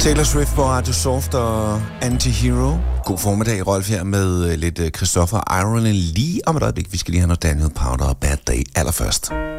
Taylor Swift på Radio Soft og Anti-Hero. God formiddag, Rolf her med lidt Christopher Ireland lige om et øjeblik. Vi skal lige have noget Daniel Powder og Bad Day allerførst.